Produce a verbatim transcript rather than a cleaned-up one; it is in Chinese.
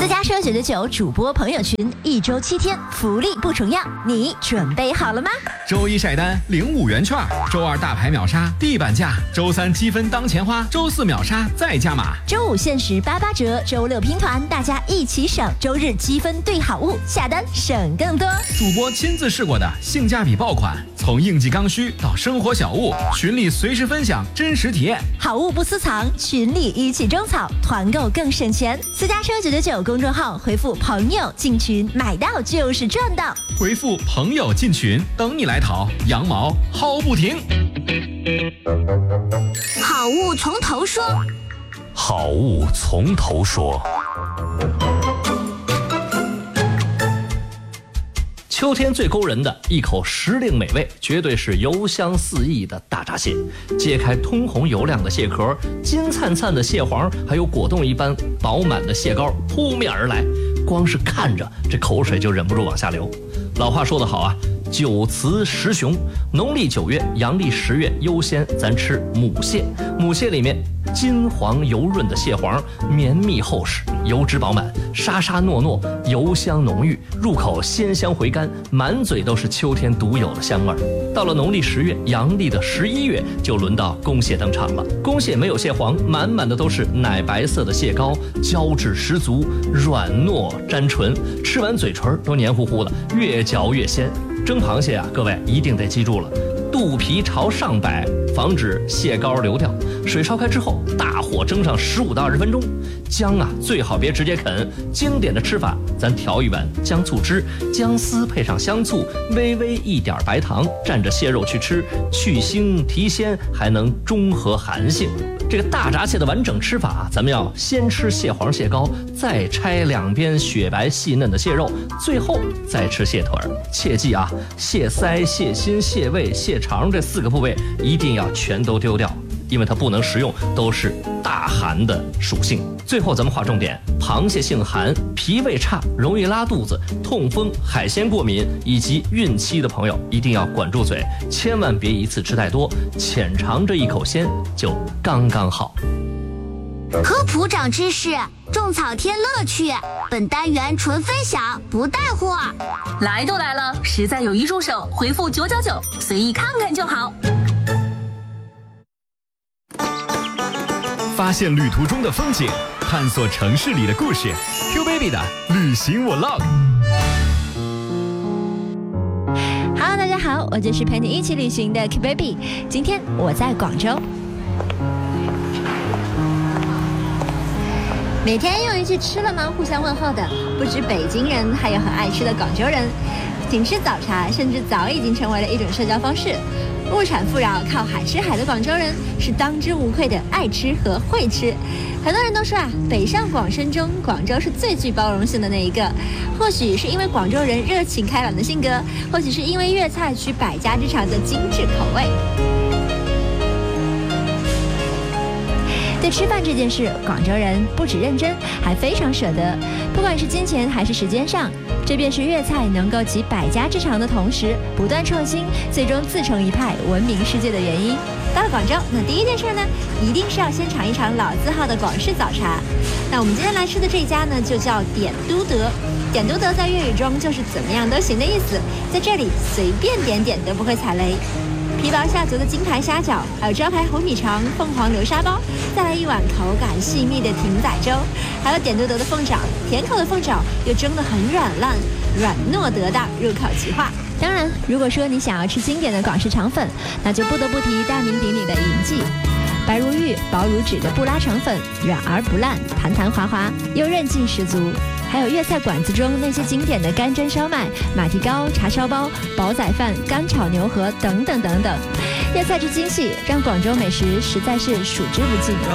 私家车九九九主播朋友群，一周七天，福利不重样，你准备好了吗？ 周一晒单领五元券，周二大牌秒杀地板价，周三积分当钱花，周四秒杀再加码， 周五限时八八折，周六拼团，大家一起省，周日积分兑好物，下单省更多。 主播亲自试过的性价比爆款，从应季刚需到生活小物，群里随时分享真实体验， 好物不私藏，群里一起种草，团购更省钱。私家车九九九公众号回复朋友进群，买到就是赚到。 回复朋友进群，等你来淘，羊毛薅不停。 好物从头说， 好物从头说。秋天最勾人的一口时令美味，绝对是油香四溢的大闸蟹。揭开通红油亮的蟹壳，金灿灿的蟹黄，还有果冻一般饱满的蟹膏扑面而来，光是看着这口水就忍不住往下流。老话说得好啊，九雌十雄，农历九月、阳历十月优先咱吃母蟹。母蟹里面金黄油润的蟹黄，绵密厚实，油脂饱满，沙沙糯糯，油香浓郁，入口鲜香回甘，满嘴都是秋天独有的香味儿。到了农历十月、阳历的十一月，就轮到公蟹登场了。公蟹没有蟹黄，满满的都是奶白色的蟹膏，胶质十足，软糯沾唇，吃完嘴唇都黏糊糊的，越嚼越鲜。蒸螃蟹啊，各位一定得记住了，肚皮朝上摆，防止蟹膏流掉。水烧开之后，大火蒸上十五到二十分钟。姜啊，最好别直接啃。经典的吃法，咱调一碗姜醋汁，姜丝配上香醋，微微一点白糖，蘸着蟹肉去吃，去腥提鲜，还能中和寒性。这个大闸蟹的完整吃法，咱们要先吃蟹黄蟹膏，再拆两边雪白细嫩的蟹肉，最后再吃蟹腿儿。切记啊，蟹腮、蟹心、蟹胃、蟹肠这四个部位一定要全都丢掉，因为它不能食用，都是大寒的属性。最后咱们划重点，螃蟹性寒，脾胃差，容易拉肚子、痛风、海鲜过敏以及孕期的朋友一定要管住嘴，千万别一次吃太多，浅尝这一口鲜就刚刚好。 科普长知识，种草添乐趣。本单元纯分享，不带货。 来都来了，实在有一入手，回复九九九，随意看看就好。 发现旅途中的风景，探索城市里的故事。Q Baby 的旅行 Vlog。Hello， 大家好，我就是陪你一起旅行的 Q Baby。今天我在广州。每天用一句吃了吗互相问候的，不止北京人，还有很爱吃的广州人。仅吃早茶，甚至早已经成为了一种社交方式。物产富饶、靠海吃海的广州人是当之无愧的爱吃和会吃。很多人都说啊，北上广深中，广州是最具包容性的那一个。或许是因为广州人热情开朗的性格，或许是因为粤菜取百家之长的精致口味。对吃饭这件事，广州人不只认真，还非常舍得。不管是金钱还是时间上，这便是粤菜能够集百家之长的同时，不断创新，最终自成一派，闻名世界的原因。到了广州，那第一件事呢，一定是要先尝一尝老字号的广式早茶。那我们今天来吃的这家呢，就叫点都德。点都德在粤语中就是怎么样都行的意思，在这里随便点点都不会踩雷。皮薄下足的金牌虾饺，还有招牌红米肠、凤凰流沙包，再来一碗口感细密的艇仔粥，还有点都德的凤爪，甜口的凤爪又蒸得很软烂，软糯得当，入口即化。当然，如果说你想要吃经典的广式肠粉，那就不得不提大名鼎鼎的银记。白如玉、薄如纸的布拉肠粉，软而不烂，弹弹滑滑，又韧劲十足。还有粤菜馆子中那些经典的干蒸烧麦、马蹄糕、叉烧包、煲仔饭、干炒牛河等等等等，粤菜之精细，让广州美食实在是数之不尽。